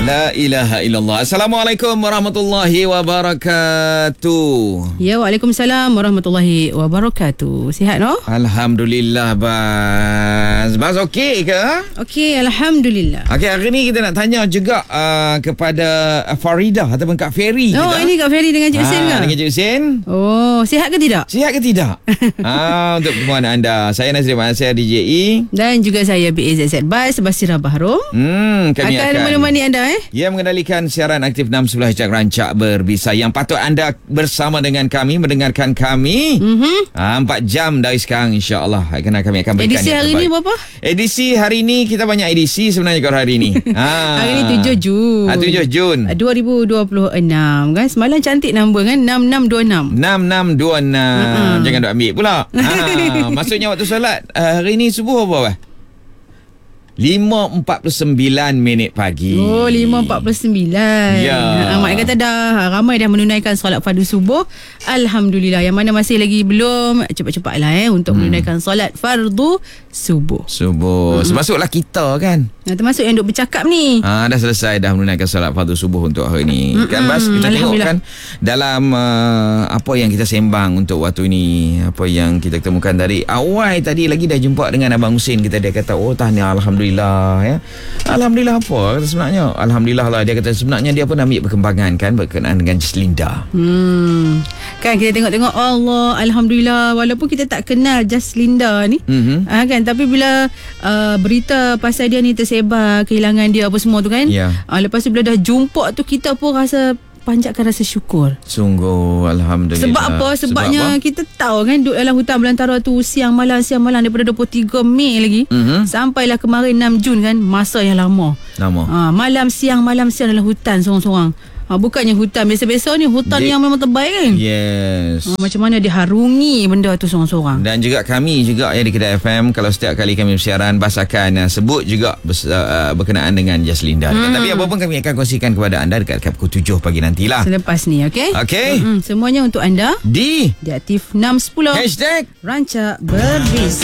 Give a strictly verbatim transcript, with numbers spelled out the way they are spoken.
La ilaha illallah. Assalamualaikum warahmatullahi wabarakatuh. Ya, Waalaikumsalam warahmatullahi wabarakatuh. Sihat, no? Alhamdulillah, Baz. Baz okey ke? Okey, Alhamdulillah. Okey, hari ni kita nak tanya juga uh, kepada Farida ataupun Kak Ferry. Oh, kita. ini Kak Ferry dengan Cik Hussein ke? Dengan Cik Hussein. Oh, sihat ke tidak? Sihat ke tidak? ah, untuk pertemuan anda. Saya Nazri Mansir D J E. Dan juga saya B A Z Z Bas Basira Bahrom. Hmm, kami akan, akan menemani anda eh. Ya, mengendalikan siaran aktif enam sebelas Hijab Rancak Berbisa. Yang patut anda bersama dengan kami, mendengarkan kami mm-hmm. ha, empat jam dari sekarang, insya-Allah. Kerana kami akan berikan edisi hari ni berapa? Edisi hari ni kita banyak edisi sebenarnya kalau hari ni. ha. Hari ni tujuh Jun. Ha, tujuh Jun dua ribu dua puluh enam kan. Semalam cantik nombor kan, enam enam dua enam. enam enam dua enam. Uh-huh. Jangan duk ambil pula. Ha, maksudnya waktu solat uh, hari ni subuh apa, bah? lima empat puluh sembilan minit pagi. Oh, lima empat puluh sembilan. Ya. Ha, mak kata dah ramai dah menunaikan solat fardu subuh. Alhamdulillah. Yang mana masih lagi belum, cepat-cepatlah eh untuk hmm. menunaikan solat fardu subuh. Subuh. Hmm. Termasuklah kita kan. Nah, termasuk yang duk bercakap ni. Ha, dah selesai dah menunaikan solat fardu subuh untuk hari ni. Hmm. Kan Bas, kita tengok kan dalam uh, apa yang kita sembang untuk waktu ni, apa yang kita ketemukan tadi. Awal tadi lagi dah jumpa dengan Abang Hussein, kita dia kata, "Oh, tahniah alhamdulillah." Alhamdulillah ya. Alhamdulillah apa kata sebenarnya? Alhamdulillah lah, dia kata sebenarnya dia pun ambil perkembangan kan berkenaan dengan Jaslinda. Hmm. Kan kita tengok-tengok Allah, alhamdulillah, walaupun kita tak kenal Jaslinda ni. Mm-hmm. Ha, kan, tapi bila uh, berita pasal dia ni tersebar, kehilangan dia apa semua tu kan. Yeah. Uh, lepas tu bila dah jumpa tu, kita pun rasa panjatkan rasa syukur. Sungguh alhamdulillah. Sebab apa? Sebabnya Sebab apa? Kita tahu kan duduk dalam hutan belantara tu siang malam siang malam daripada dua puluh tiga Mei lagi mm-hmm. sampailah kemarin enam Jun kan, masa yang lama. Lama. Ha, malam siang malam siang dalam hutan seorang-seorang. Ha, bukannya hutan biasa-biasa ni, hutan Dia, yang memang terbaik kan. Yes. Ha, macam mana diharungi benda tu seorang-seorang. Dan juga kami juga ya di Kedah F M, kalau setiap kali kami bersiaran, Bas akan uh, sebut juga bers, uh, berkenaan dengan Jaslinda. Hmm. Tapi apa pun kami akan kongsikan kepada anda dekat, dekat pukul tujuh pagi nantilah. Selepas ni, okey? Okey. Mm-hmm. Semuanya untuk anda di di Aktif enam sepuluh Hashtag Rancak Berbisa.